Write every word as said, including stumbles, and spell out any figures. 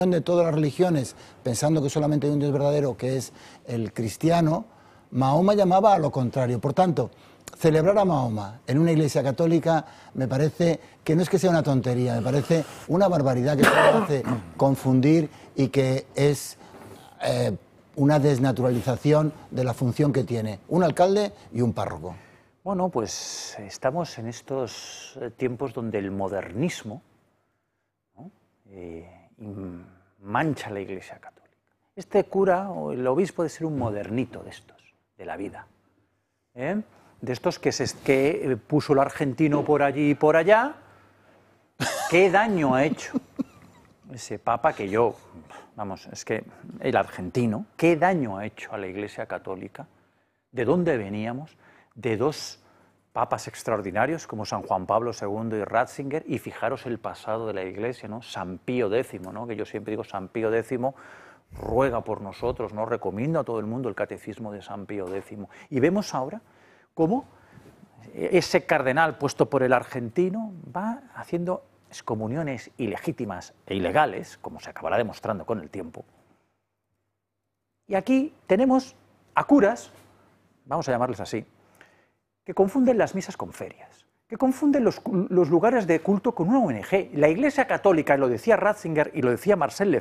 de todas las religiones, pensando que solamente hay un Dios verdadero, que es el cristiano, Mahoma llamaba a lo contrario. Por tanto, celebrar a Mahoma en una iglesia católica me parece que no es que sea una tontería, me parece una barbaridad que se hace confundir y que es eh, una desnaturalización de la función que tiene un alcalde y un párroco. Bueno, pues estamos en estos tiempos donde el modernismo, ¿no? eh, mancha la Iglesia Católica. Este cura o el obispo puede ser un modernito de estos, de la vida, ¿eh? de estos que, se, que puso el argentino por allí y por allá. ¿Qué daño ha hecho ese papa que yo, vamos, es que el argentino, qué daño ha hecho a la Iglesia Católica? ¿De dónde veníamos? De dos papas extraordinarios como San Juan Pablo segundo y Ratzinger, y fijaros el pasado de la Iglesia, ¿no? San Pío décimo, ¿no? que yo siempre digo, San Pío décimo ruega por nosotros, ¿no? recomiendo a todo el mundo el catecismo de San Pío décimo. Y vemos ahora cómo ese cardenal puesto por el argentino va haciendo excomuniones ilegítimas e ilegales, como se acabará demostrando con el tiempo. Y aquí tenemos a curas, vamos a llamarles así, que confunden las misas con ferias, que confunden los, los lugares de culto con una O N G. La Iglesia Católica, y lo decía Ratzinger y lo decía Marcel Lefebvre,